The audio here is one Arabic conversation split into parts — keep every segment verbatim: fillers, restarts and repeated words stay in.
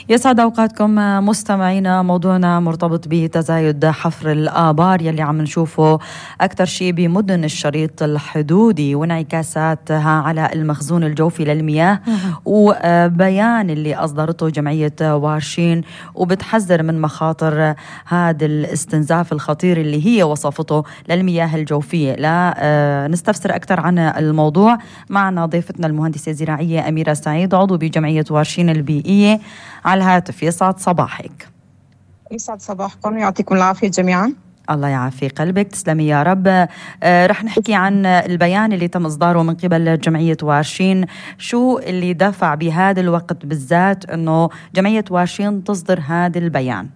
يسعد أوقاتكم مستمعينا. موضوعنا مرتبط بتزايد حفر الآبار يلي عم نشوفه أكثر شيء بمدن الشريط الحدودي وانعكاساتها على المخزون الجوفي للمياه، وبيان اللي أصدرته جمعية وارشين وبتحذر من مخاطر هذا الاستنزاف الخطير اللي هي وصفته للمياه الجوفية. لا نستفسر أكثر عن الموضوع معنا ضيفتنا المهندسة الزراعية أميرة سعيد، عضو بجمعية وارشين البيئية، على الهاتف. يسعد صباحك. يسعد صباحكم ويعطيكم العافية جميعا. الله يعافي قلبك، تسلمي يا رب. آه رح نحكي عن البيان اللي تم إصداره من قبل جمعية وارشين. شو اللي دفع بهذا الوقت بالذات أنه جمعية وارشين تصدر هذا البيان؟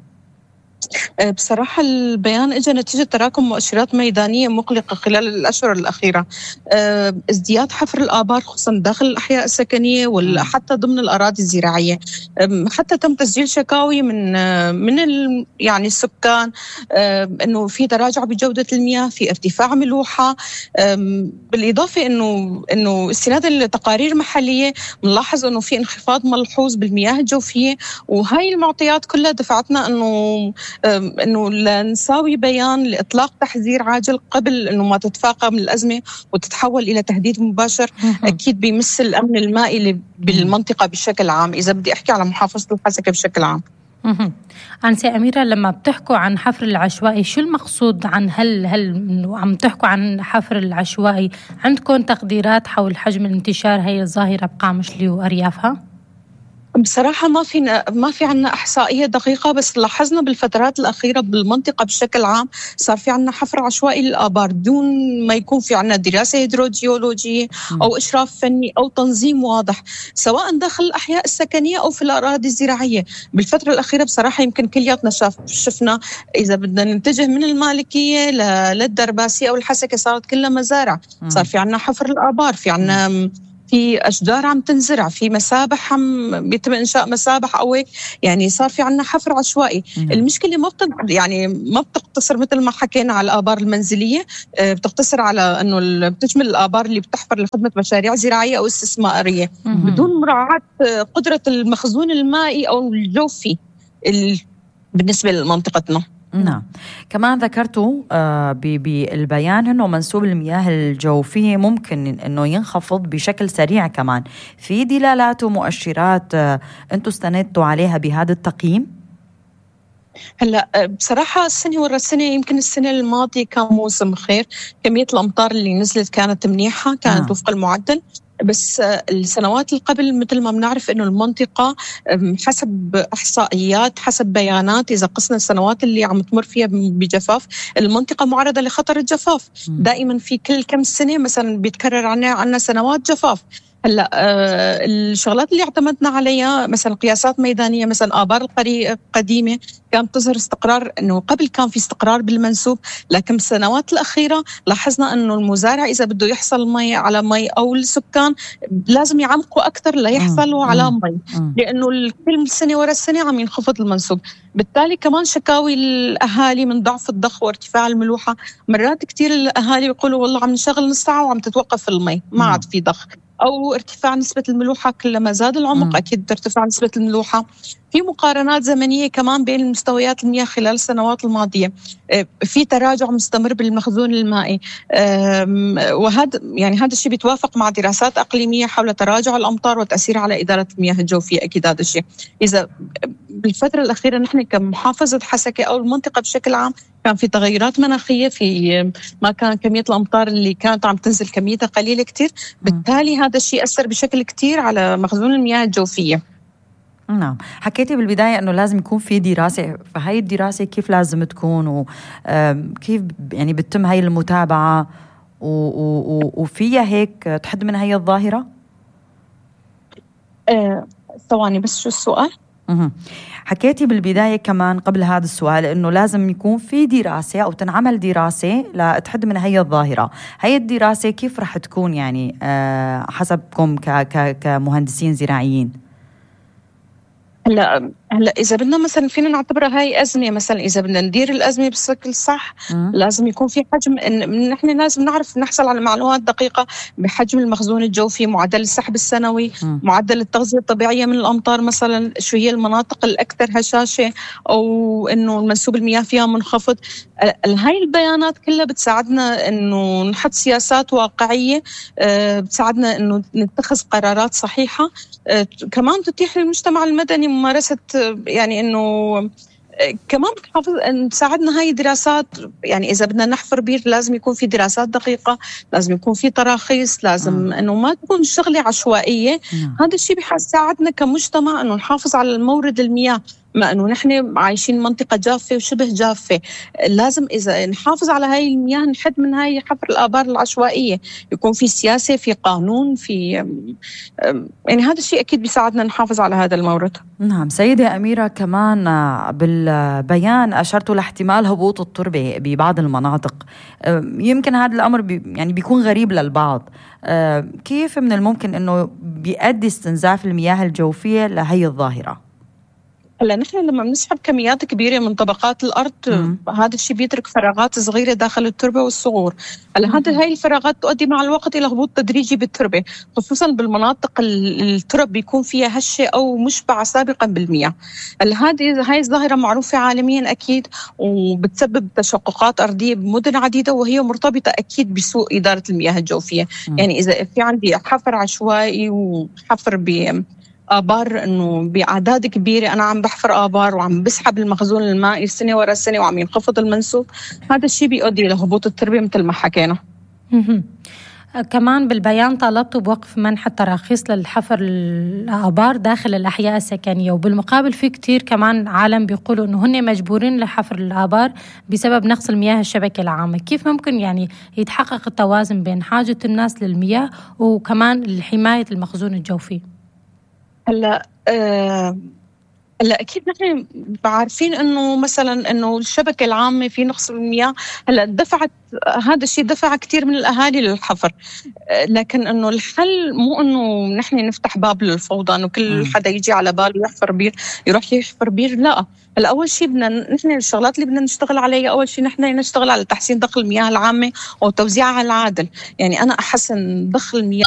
بصراحة البيان اجى نتيجة تراكم مؤشرات ميدانية مقلقة خلال الأشهر الأخيرة. ازدياد حفر الآبار خصوصا داخل الأحياء السكنية وحتى ضمن الأراضي الزراعية. حتى تم تسجيل شكاوي من من يعني السكان إنه في تراجع بجودة المياه، في ارتفاع ملوحة، بالإضافة إنه إنه استنادا لتقارير محلية بنلاحظ إنه في انخفاض ملحوظ بالمياه الجوفية، وهاي المعطيات كلها دفعتنا إنه انه نساوي بيان لاطلاق تحذير عاجل قبل انه ما تتفاقم الازمه وتتحول الى تهديد مباشر اكيد بيمس الامن المائي بالمنطقه بشكل عام، اذا بدي احكي على محافظه الحسكه بشكل عام. أنسة أميرة، لما بتحكوا عن حفر العشوائي شو المقصود؟ عن هل هل عم تحكوا عن حفر العشوائي عندكم تقديرات حول حجم الانتشار هي الظاهره بقامشلي واريافها؟ بصراحة ما في ما في عنا إحصائية دقيقة، بس لاحظنا بالفترات الأخيرة بالمنطقة بشكل عام صار في عنا حفر عشوائي للآبار دون ما يكون في عنا دراسة هيدروجيولوجية أو إشراف فني أو تنظيم واضح سواء داخل الأحياء السكنية أو في الأراضي الزراعية. بالفترة الأخيرة بصراحة يمكن كلياتنا شاف شفنا إذا بدنا نتجه من المالكية للدرباسية أو الحسكة صارت كلها مزارع، صار في عنا حفر الآبار، في عنا في أشجار عم تنزرع، في مسابح عم بيتم إنشاء مسابح أو هيك، يعني صار في عنا حفر عشوائي. مم. المشكلة ما بت يعني ما بتقتصر مثل ما حكينا على الآبار المنزلية، بتقتصر على إنه بتشمل الآبار اللي بتحفر لخدمة مشاريع زراعية أو استثمارية بدون مراعاة قدرة المخزون المائي أو الجوفي بالنسبة لمنطقتنا. نعم. كمان ذكرتوا آه بالبيان أنه منسوب المياه الجوفية ممكن أنه ينخفض بشكل سريع. كمان في دلالات ومؤشرات آه أنتوا استندتوا عليها بهذا التقييم؟ هلا بصراحة السنة ورا السنة، يمكن السنة الماضية كان موسم خير، كمية الأمطار اللي نزلت كانت منيحة، كانت آه. وفق المعدل. بس السنوات اللي قبل مثل ما بنعرف إنه المنطقة حسب إحصائيات حسب بيانات، إذا قسنا السنوات اللي عم تمر فيها بجفاف، المنطقة معرضة لخطر الجفاف. دائما في كل كم سنة مثلا بيتكرر عنا عنا سنوات جفاف. هلا آه الشغلات اللي اعتمدنا عليها مثلا قياسات ميدانيه، مثلا آبار القديمه كانت تظهر استقرار، انه قبل كان في استقرار بالمنسوب، لكن السنوات الاخيره لاحظنا انه المزارع اذا بده يحصل مي على مي او السكان لازم يعمقوا اكثر ليحصلوا على مي، لانه كل سنه ورا السنه عم ينخفض المنسوب. بالتالي كمان شكاوي الاهالي من ضعف الضخ وارتفاع الملوحه، مرات كثير الاهالي بيقولوا والله عم نشغل نص ساعه وعم تتوقف المي، ما عاد في ضخ، أو ارتفاع نسبة الملوحة. كلما زاد العمق م. أكيد ترتفع نسبة الملوحة. في مقارنات زمنية كمان بين مستويات المياه خلال السنوات الماضية، في تراجع مستمر بالمخزون المائي، وهذا يعني هذا الشيء بيتوافق مع دراسات أقليمية حول تراجع الأمطار وتأثيرها على إدارة المياه الجوفية. أكيد هذا الشيء إذا بالفترة الأخيرة نحن كمحافظة حسكة أو المنطقة بشكل عام كان في تغيرات مناخية، في ما كان كمية الأمطار اللي كانت عم تنزل كميتها قليلة كتير، بالتالي هذا الشيء أثر بشكل كتير على مخزون المياه الجوفية. نعم. حكيتي بالبداية أنه لازم يكون في دراسة، فهي الدراسة كيف لازم تكون وكيف يعني بتتم هاي المتابعة وفيها هيك تحد من هاي الظاهرة؟ أه ثواني بس، شو السؤال؟ حكيتي بالبداية كمان قبل هذا السؤال أنه لازم يكون في دراسة أو تنعمل دراسة لتحد من هي الظاهرة. هي الدراسة كيف رح تكون يعني أه حسبكم كمهندسين زراعيين؟ هلا هلا اذا بدنا مثلا فينا نعتبرها هاي ازمه، مثلا اذا بدنا ندير الازمه بشكل صح م. لازم يكون في حجم، ان نحن لازم نعرف نحصل على معلومات دقيقه بحجم المخزون الجوفي، معدل السحب السنوي، م. معدل التغذيه الطبيعيه من الامطار مثلا، شو هي المناطق الاكثر هشاشه او انه منسوب المياه فيها منخفض. هاي البيانات كلها بتساعدنا انه نحط سياسات واقعيه، بتساعدنا انه نتخذ قرارات صحيحه، كمان تتيح للمجتمع المدني ممارسه، يعني انه كمان بتحافظ ان تساعدنا هاي دراسات. يعني اذا بدنا نحفر بير لازم يكون في دراسات دقيقه، لازم يكون في تراخيص، لازم م. انه ما تكون شغله عشوائيه. م. هذا الشيء بيساعدنا كمجتمع انه نحافظ على المورد المياه، ما انه نحن عايشين منطقه جافه وشبه جافه. لازم اذا نحافظ على هاي المياه نحد من هاي حفر الابار العشوائيه، يكون في سياسه، في قانون، في يعني هذا الشيء اكيد بيساعدنا نحافظ على هذا المورد. نعم سيدة أميرة، كمان بالبيان أشرتوا لاحتمال هبوط التربة ببعض المناطق. يمكن هذا الأمر بي يعني بيكون غريب للبعض، كيف من الممكن أنه بيؤدي استنزاف المياه الجوفية لهي الظاهرة؟ هلا نحن لما بنسحب كميات كبيره من طبقات الارض م. هذا الشيء بيترك فراغات صغيره داخل التربه والصغور. هلا هذه هاي الفراغات تؤدي مع الوقت الى هبوط تدريجي بالتربه، خصوصا بالمناطق الترب بيكون فيها هشه او مشبعه سابقا بالمياه. هلا هذه هاي الظاهره معروفه عالميا اكيد، وبتسبب تشققات ارضيه بمدن عديده، وهي مرتبطه اكيد بسوء اداره المياه الجوفيه. م. يعني اذا في عندي حفر عشوائي وحفر ب آبار إنه بأعداد كبيرة، أنا عم بحفر آبار وعم بسحب المخزون المائي سنة ورا سنة وعم ينخفض المنسوب، هذا الشيء بيؤدي إلى هبوط التربة مثل ما حكينا. كمان بالبيان طالبتوا بوقف منح التراخيص للحفر الآبار داخل الأحياء السكنية، وبالمقابل في كتير كمان عالم بيقولوا إنه هن مجبورين لحفر الآبار بسبب نقص المياه الشبكة العامة. كيف ممكن يعني يتحقق التوازن بين حاجة الناس للمياه وكمان حماية المخزون الجوفي؟ هلا آه هلا اكيد نحن عارفين انه مثلا انه الشبكه العامه في نقص بالمياه. هلا دفعت هذا الشيء دفع كثير من الاهالي للحفر، لكن انه الحل مو انه نحن نفتح باب للفوضى انه كل حدا يجي على باله يحفر بير يروح يحفر بير. لا، هلا اول شيء بدنا نحن الشغلات اللي بدنا نشتغل عليها، اول شيء نحن نشتغل على تحسين دخل المياه العامه وتوزيعها العادل. يعني انا احسن دخل المياه